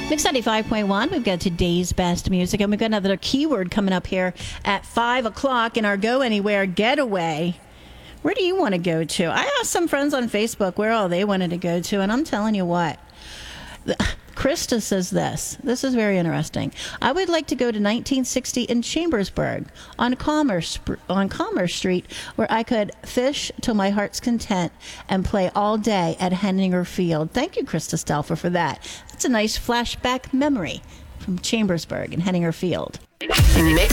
Mix 95.1, we've got today's best music, and we've got another keyword coming up here at 5 o'clock in our Go Anywhere getaway. Where do you want to go to? I asked some friends on Facebook where all they wanted to go to, and I'm telling you what. Krista says this. This is very interesting. I would like to go to 1960 in Chambersburg on Commerce Street, where I could fish till my heart's content and play all day at Henninger Field. Thank you, Krista Stelfer, for that. That's a nice flashback memory from Chambersburg and Henninger Field.